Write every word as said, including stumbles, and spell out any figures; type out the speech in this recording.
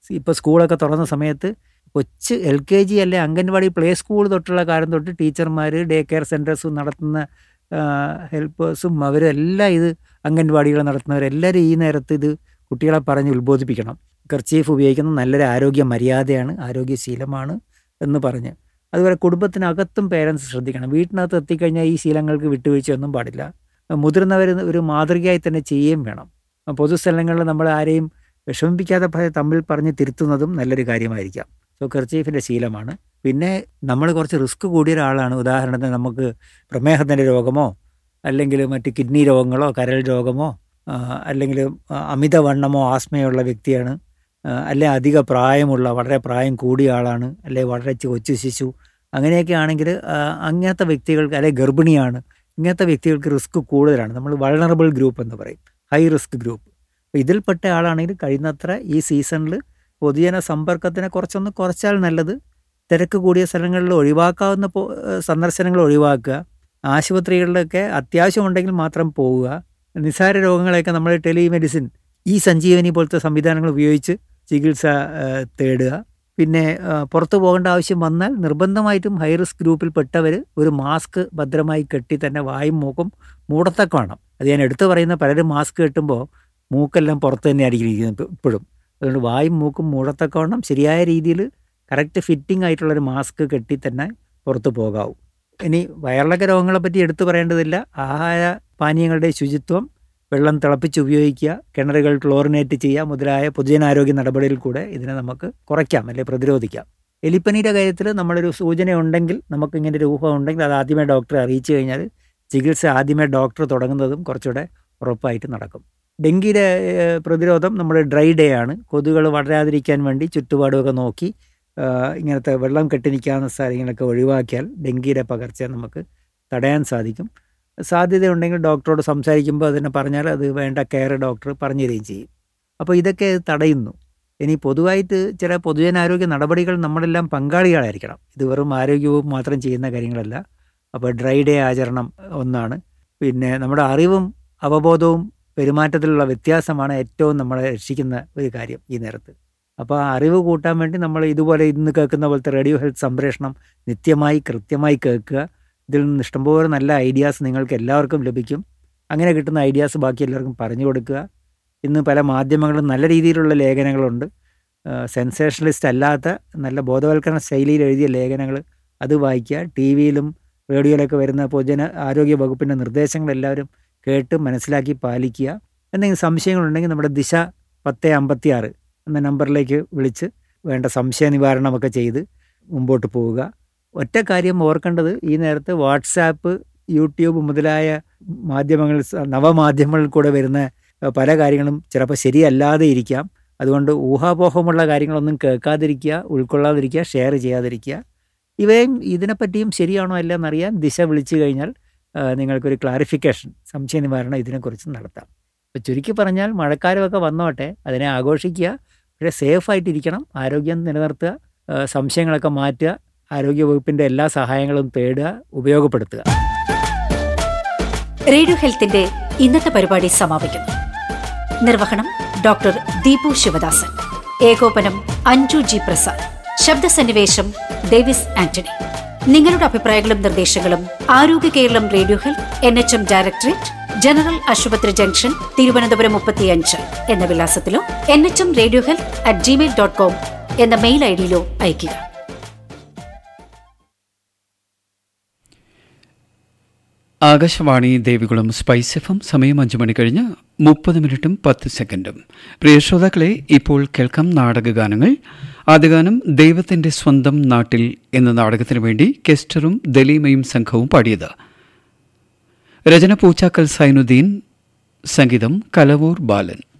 ഇപ്പോൾ സ്കൂളൊക്കെ തുറന്ന സമയത്ത് കൊച്ച് എൽ കെ ജി അല്ലെ അംഗൻവാടി പ്ലേ സ്കൂൾ തൊട്ടുള്ള കാലം തൊട്ട് ടീച്ചർമാർ ഡേ കെയർ സെൻറ്റേഴ്സും നടത്തുന്ന ഹെൽപ്പേഴ്സും അവരും എല്ലാം ഇത് അംഗൻവാടികൾ നടത്തുന്നവരെല്ലാവരും ഈ നേരത്ത് ഇത് കുട്ടികളെ പറഞ്ഞ് ഉത്ബോധിപ്പിക്കണം. കർച്ചീഫ് ഉപയോഗിക്കുന്നത് നല്ലൊരു ആരോഗ്യ മര്യാദയാണ്, ആരോഗ്യശീലമാണ് എന്ന് പറഞ്ഞ്. അതുപോലെ കുടുംബത്തിനകത്തും പേരൻസ് ശ്രദ്ധിക്കണം. വീട്ടിനകത്ത് എത്തിക്കഴിഞ്ഞാൽ ഈ ശീലങ്ങൾക്ക് വിട്ടുവീഴ്ചയൊന്നും പാടില്ല. മുതിർന്നവർ ഒരു മാതൃകയായി തന്നെ ചെയ്യുകയും വേണം. പൊതുസ്ഥലങ്ങളിൽ നമ്മൾ ആരെയും വിഷമിപ്പിക്കാതെ തമ്മിൽ പറഞ്ഞ് തിരുത്തുന്നതും നല്ലൊരു കാര്യമായിരിക്കാം. സോ കർച്ചീഫിൻ്റെ ശീലമാണ്. പിന്നെ നമ്മൾ കുറച്ച് റിസ്ക് കൂടിയ ഒരാളാണ്. ഉദാഹരണത്തിന് നമുക്ക് പ്രമേഹത്തിൻ്റെ രോഗമോ അല്ലെങ്കിൽ മറ്റ് കിഡ്നി രോഗങ്ങളോ കരൾ രോഗമോ അല്ലെങ്കിൽ അമിതവണ്ണമോ ആസ്മയുള്ള വ്യക്തിയാണ്, അല്ലെ അധിക പ്രായമുള്ള വളരെ പ്രായം കൂടിയ ആളാണ്, അല്ലെ വളരെ കൊച്ചു ശിശു, അങ്ങനെയൊക്കെ ആണെങ്കിൽ അങ്ങനത്തെ വ്യക്തികൾക്ക്, അല്ലെ ഗർഭിണിയാണ്, ഇങ്ങനത്തെ വ്യക്തികൾക്ക് റിസ്ക് കൂടുതലാണ്. നമ്മൾ വൾണറബിൾ ഗ്രൂപ്പ് എന്ന് പറയും, ഹൈ റിസ്ക് ഗ്രൂപ്പ്. അപ്പോൾ ഇതിൽപ്പെട്ട ആളാണെങ്കിൽ കഴിയുന്നത്ര ഈ സീസണിൽ പൊതുജന സമ്പർക്കത്തിനെ കുറച്ചൊന്ന് കുറച്ചാൽ നല്ലത്. തിരക്ക് കൂടിയ സ്ഥലങ്ങളിൽ ഒഴിവാക്കാവുന്ന സന്ദർശനങ്ങൾ ഒഴിവാക്കുക. ആശുപത്രികളിലൊക്കെ അത്യാവശ്യമുണ്ടെങ്കിൽ മാത്രം പോവുക. നിസ്സാര രോഗങ്ങളെയൊക്കെ നമ്മൾ ടെലിമെഡിസിൻ, ഈ സഞ്ജീവനി പോലത്തെ സംവിധാനങ്ങൾ ഉപയോഗിച്ച് ചികിത്സ തേടുക. പിന്നെ പുറത്തു പോകേണ്ട ആവശ്യം വന്നാൽ നിർബന്ധമായിട്ടും ഹൈ റിസ്ക് ഗ്രൂപ്പിൽപ്പെട്ടവർ ഒരു മാസ്ക് ഭദ്രമായി കെട്ടി തന്നെ വായും മൂക്കും മൂടത്തക്ക വേണം. അത് ഞാൻ എടുത്തു പറയുന്ന, പലരും മാസ്ക് കെട്ടുമ്പോൾ മൂക്കെല്ലാം പുറത്ത് തന്നെ ആയിരിക്കും ഇരിക്കുന്നത് ഇപ്പോഴും. അതുകൊണ്ട് വായും മൂക്കും മൂടത്തക്കവണ്ണം ശരിയായ രീതിയിൽ കറക്റ്റ് ഫിറ്റിംഗ് ആയിട്ടുള്ളൊരു മാസ്ക് കെട്ടി തന്നെ പുറത്ത് പോകാവൂ. ഇനി വയറിളക്ക രോഗങ്ങളെ പറ്റി എടുത്തു പറയേണ്ടതില്ല. ആഹാര പാനീയങ്ങളുടെ ശുചിത്വം, വെള്ളം തിളപ്പിച്ച് ഉപയോഗിക്കുക, കിണറുകൾ ക്ലോറിനേറ്റ് ചെയ്യുക മുതലായ പൊതുജനാരോഗ്യ നടപടിയിൽ കൂടെ ഇതിനെ നമുക്ക് കുറയ്ക്കാം, അല്ലെങ്കിൽ പ്രതിരോധിക്കാം. എലിപ്പനിയുടെ കാര്യത്തിൽ നമ്മളൊരു സൂചന ഉണ്ടെങ്കിൽ, നമുക്ക് ഇങ്ങനെ ഒരു ഊഹം ഉണ്ടെങ്കിൽ അത് ആദ്യമേ ഡോക്ടറെ അറിയിച്ചു കഴിഞ്ഞാൽ ചികിത്സ ആദ്യമേ ഡോക്ടർ തുടങ്ങുന്നതും കുറച്ചുകൂടെ ഉറപ്പായിട്ട് നടക്കും. ഡെങ്കിയുടെ പ്രതിരോധം നമ്മൾ ഡ്രൈ ഡേ ആണ്. കൊതുകുകൾ വളരാതിരിക്കാൻ വേണ്ടി ചുറ്റുപാടുമൊക്കെ നോക്കി ഇങ്ങനത്തെ വെള്ളം കെട്ടി നിൽക്കാവുന്ന സ്ഥലങ്ങളൊക്കെ ഒഴിവാക്കിയാൽ ഡെങ്കിയുടെ പകർച്ച നമുക്ക് തടയാൻ സാധിക്കും. സാധ്യതയുണ്ടെങ്കിൽ ഡോക്ടറോട് സംസാരിക്കുമ്പോൾ അതിനെ പറഞ്ഞാൽ അത് വേണ്ട കെയർ ഡോക്ടർ പറഞ്ഞു തരികയും ചെയ്യും. അപ്പോൾ ഇതൊക്കെ തടയുന്നു. ഇനി പൊതുവായിട്ട് ചില പൊതുജനാരോഗ്യ നടപടികൾ നമ്മളെല്ലാം പങ്കാളികളായിരിക്കണം. ഇത് വെറും ആരോഗ്യവും മാത്രം ചെയ്യുന്ന കാര്യങ്ങളല്ല. അപ്പോൾ ഡ്രൈ ഡേ ആചരണം ഒന്നാണ്. പിന്നെ നമ്മുടെ അറിവും അവബോധവും പെരുമാറ്റത്തിലുള്ള വ്യത്യാസമാണ് ഏറ്റവും നമ്മളെ രക്ഷിക്കുന്ന ഒരു കാര്യം ഈ നേരത്ത്. അപ്പോൾ ആ അറിവ് കൂട്ടാൻ വേണ്ടി നമ്മൾ ഇതുപോലെ ഇന്ന് കേൾക്കുന്ന പോലത്തെ റേഡിയോ ഹെൽത്ത് സംപ്രേഷണം നിത്യമായി കൃത്യമായി കേൾക്കുക. ഇതിൽ നിന്ന് ഇഷ്ടംപോലെ നല്ല ഐഡിയാസ് നിങ്ങൾക്ക് എല്ലാവർക്കും ലഭിക്കും. അങ്ങനെ കിട്ടുന്ന ഐഡിയാസ് ബാക്കി എല്ലാവർക്കും പറഞ്ഞു കൊടുക്കുക. ഇന്ന് പല മാധ്യമങ്ങളും നല്ല രീതിയിലുള്ള ലേഖനങ്ങളുണ്ട്. സെൻസേഷണലിസ്റ്റ് അല്ലാത്ത നല്ല ബോധവൽക്കരണ ശൈലിയിൽ എഴുതിയ ലേഖനങ്ങൾ അത് വായിക്കുക. ടി വിയിലും റേഡിയോയിലൊക്കെ വരുന്ന പൊതുജന ആരോഗ്യ വകുപ്പിൻ്റെ നിർദ്ദേശങ്ങളെല്ലാവരും കേട്ട് മനസ്സിലാക്കി പാലിക്കുക. എന്തെങ്കിലും സംശയങ്ങളുണ്ടെങ്കിൽ നമ്മുടെ ദിശ പത്ത് അമ്പത്തി ആറ് എന്ന നമ്പറിലേക്ക് വിളിച്ച് വേണ്ട സംശയ നിവാരണമൊക്കെ ചെയ്ത് മുമ്പോട്ട് പോവുക. ഒറ്റ കാര്യം ഓർക്കേണ്ടത്, ഈ നേരത്ത് വാട്സാപ്പ്, യൂട്യൂബ് മുതലായ മാധ്യമങ്ങൾ, നവമാധ്യമങ്ങളിൽ കൂടെ വരുന്ന പല കാര്യങ്ങളും ചിലപ്പോൾ ശരിയല്ലാതെ ഇരിക്കാം. അതുകൊണ്ട് ഊഹാപോഹമുള്ള കാര്യങ്ങളൊന്നും കേൾക്കാതിരിക്കുക, ഉൾക്കൊള്ളാതിരിക്കുക, ഷെയർ ചെയ്യാതിരിക്കുക. ഇവയും ഇതിനെപ്പറ്റിയും ശരിയാണോ അല്ല എന്നറിയാൻ ദിശ വിളിച്ചു കഴിഞ്ഞാൽ നിങ്ങൾക്കൊരു ക്ലാരിഫിക്കേഷൻ, സംശയ നിവാരണം ഇതിനെക്കുറിച്ച് നടത്താം. ഇപ്പോൾ ചുരുക്കി പറഞ്ഞാൽ മഴക്കാലമൊക്കെ വന്നോട്ടെ, അതിനെ ആഘോഷിക്കുക, പക്ഷേ സേഫായിട്ടിരിക്കണം, ആരോഗ്യം നിലനിർത്തുക, സംശയങ്ങളൊക്കെ മാറ്റുക, ആരോഗ്യവകുപ്പിൻ്റെ എല്ലാ സഹായങ്ങളും തേടുക, ഉപയോഗപ്പെടുത്തുക. റേഡിയോ ഹെൽത്തിന്റെ ഇന്നത്തെ പരിപാടി സമാപിക്കുന്നു. നിർവഹണം ഡോക്ടർ ദീപു ശിവദാസൻ, ഏകോപനം അഞ്ജു ജി പ്രസാദ്, ശബ്ദസന്നിവേശം ഡേവിസ് ആന്റണി. നിങ്ങളുടെ അഭിപ്രായങ്ങളും നിർദ്ദേശങ്ങളും ആരോഗ്യ Keralam radio health N H M directorate, general ആശുപത്രി ജംഗ്ഷൻ, തിരുവനന്തപുരം മുപ്പത്തിയഞ്ച് എന്ന വിലാസത്തിലോ N H M radio health at Gmail dot com എന്ന മെയിൽ ഐ ഡിയിലോ അയയ്ക്കുക. Akashvani Devikulam spice F M. സമയം അഞ്ചു മണി കഴിഞ്ഞ് മുപ്പത് മിനിറ്റും പത്ത് സെക്കൻഡും. പ്രിയ ശ്രോതാക്കളെ, ഇപ്പോൾ കേൾക്കാം നാടകഗാനങ്ങൾ. ആദ്യഗാനം ദൈവത്തിന്റെ സ്വന്തം നാട്ടിൽ എന്ന നാടകത്തിനു വേണ്ടി കെസ്റ്ററും ദലീമയും സംഘവും പാടിയത്. രചന പൂച്ചാക്കൽ സൈനുദ്ദീൻ, സംഗീതം കലവൂർ ബാലൻ.